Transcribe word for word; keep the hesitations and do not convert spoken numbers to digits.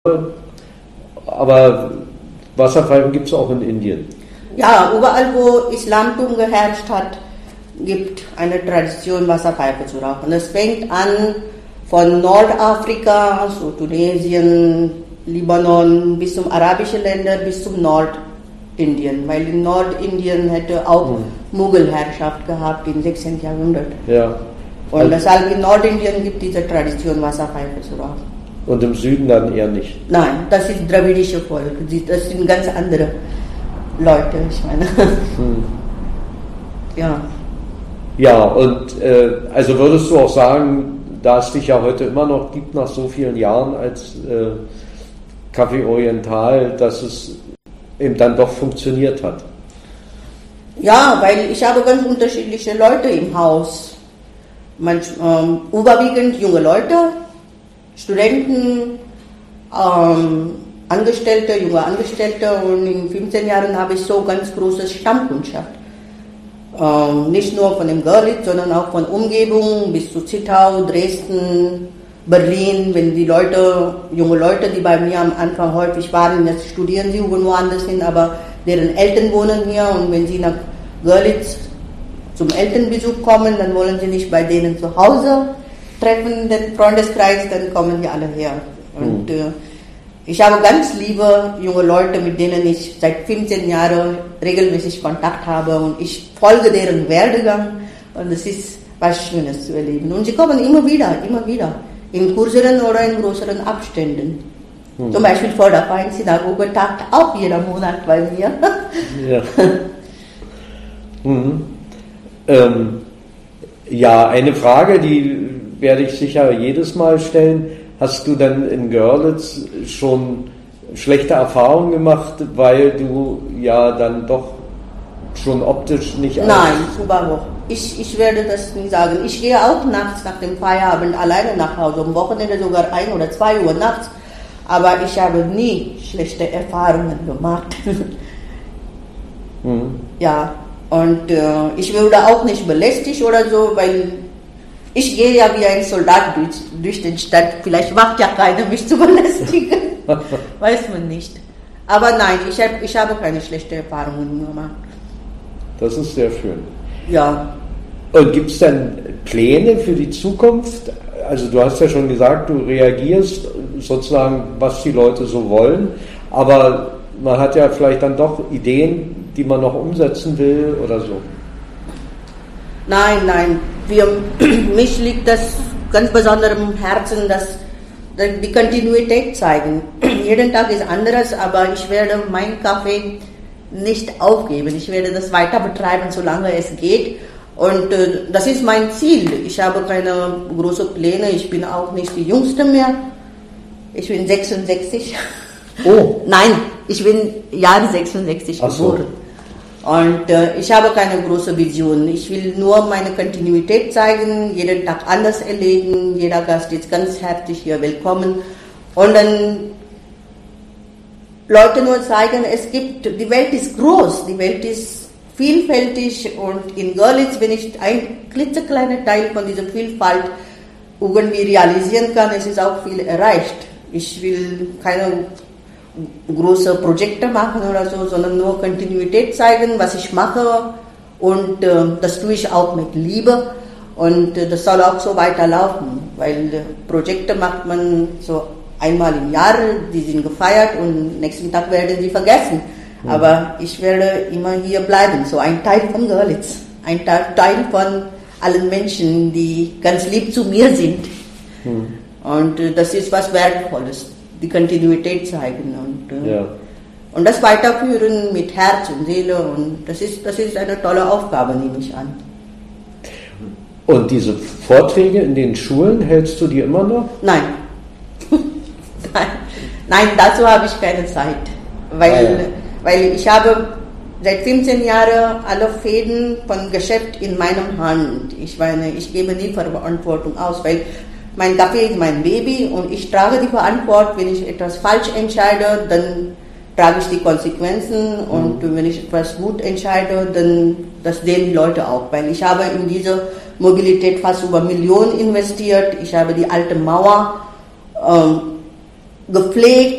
Aber Wasserpfeifen gibt es auch in Indien. Ja, überall wo Islamtum geherrscht hat, gibt eine Tradition, Wasserpfeife zu rauchen. Es fängt an von Nordafrika, so Tunesien, Libanon, bis zum arabischen Länder, bis zum Nordindien. Weil in Nordindien hätte auch hm. Mughal-Herrschaft gehabt im sechzehnten Jahrhundert. Ja. Und also deshalb in Nordindien gibt es diese Tradition, Wasserpfeife zu rauchen. Und im Süden dann eher nicht? Nein, das ist dravidische Volk. Das sind ganz andere Leute, ich meine. Hm. Ja. Ja, und äh, also würdest du auch sagen, da es dich ja heute immer noch gibt, nach so vielen Jahren als äh, Café Oriental, dass es eben dann doch funktioniert hat? Ja, weil ich habe ganz unterschiedliche Leute im Haus. Manch, ähm, überwiegend junge Leute, Studenten, ähm, Angestellte, junge Angestellte, und in fünfzehn Jahren habe ich so ganz große Stammkundschaft. Ähm, nicht nur von dem Görlitz, sondern auch von Umgebung bis zu Zittau, Dresden, Berlin. Wenn die Leute, junge Leute, die bei mir am Anfang häufig waren, jetzt studieren sie irgendwo anders hin, aber deren Eltern wohnen hier, und wenn sie nach Görlitz zum Elternbesuch kommen, dann wollen sie nicht bei denen zu Hause treffen, den Freundeskreis, dann kommen die alle her. Und mhm. äh, ich habe ganz liebe junge Leute, mit denen ich seit fünfzehn Jahren regelmäßig Kontakt habe, und ich folge deren Werdegang, und es ist was Schönes zu erleben. Und sie kommen immer wieder, immer wieder, in kürzeren oder in größeren Abständen. Mhm. Zum Beispiel vor der Synagoge tagt auch jeder Monat bei mir. Ja. mhm. ähm, ja, eine Frage, die werde ich sicher jedes Mal stellen. Hast du dann in Görlitz schon schlechte Erfahrungen gemacht, weil du ja dann doch schon optisch nicht... Nein, überhaupt. Ich, ich werde das nicht sagen. Ich gehe auch nachts nach dem Feierabend alleine nach Hause, am Wochenende sogar ein oder zwei Uhr nachts. Aber ich habe nie schlechte Erfahrungen gemacht. mhm. Ja, und äh, ich wurde auch nicht belästigt oder so, weil... Ich gehe ja wie ein Soldat durch, durch den Stadt. Vielleicht macht ja keiner, mich zu belästigen. Weiß man nicht. Aber nein, ich, hab, ich habe keine schlechten Erfahrungen gemacht. Das ist sehr schön. Ja. Und gibt es denn Pläne für die Zukunft? Also du hast ja schon gesagt, du reagierst sozusagen, was die Leute so wollen. Aber man hat ja vielleicht dann doch Ideen, die man noch umsetzen will oder so. Nein, nein. Für mich liegt das ganz besonders im Herzen, dass die Kontinuität zeigen. Jeden Tag ist anderes, aber ich werde mein Café nicht aufgeben. Ich werde das weiter betreiben, solange es geht. Und äh, das ist mein Ziel. Ich habe keine großen Pläne. Ich bin auch nicht die Jüngste mehr. Ich bin sechsundsechzig. Oh. Nein, ich bin Jahr sechsundsechzig Ach so. geboren. Und äh, ich habe keine große Vision. Ich will nur meine Kontinuität zeigen, jeden Tag anders erleben. Jeder Gast ist ganz herzlich hier willkommen. Und dann Leute nur zeigen, es gibt, die Welt ist groß, die Welt ist vielfältig, und in Görlitz, wenn ich ein klitzekleiner Teil von dieser Vielfalt irgendwie realisieren kann, es ist auch viel erreicht. Ich will keine große Projekte machen oder so, sondern nur Kontinuität zeigen, was ich mache, und äh, das tue ich auch mit Liebe, und äh, das soll auch so weiterlaufen, weil äh, Projekte macht man so einmal im Jahr, die sind gefeiert, und nächsten Tag werden sie vergessen. Mhm. Aber ich werde immer hier bleiben, so ein Teil von Görlitz, ein Teil von allen Menschen, die ganz lieb zu mir sind. Mhm. Und äh, das ist was Wertvolles. Die Kontinuität zeigen und, äh, ja. und das weiterführen mit Herz und Seele, und das ist, das ist eine tolle Aufgabe, nehme ich an. Und diese Vorträge in den Schulen, hältst du die immer noch? Nein. Nein. Nein, dazu habe ich keine Zeit, weil, ah, ja. weil ich habe seit fünfzehn Jahren alle Fäden von Geschäft in meiner Hand. Ich meine, ich gebe nie Verantwortung aus, weil mein Café ist mein Baby, und ich trage die Verantwortung. Wenn ich etwas falsch entscheide, dann trage ich die Konsequenzen, und mhm. wenn ich etwas gut entscheide, dann das sehen die Leute auch. Weil ich habe in diese Mobilität fast über Millionen investiert. Ich habe die alte Mauer ähm, gepflegt,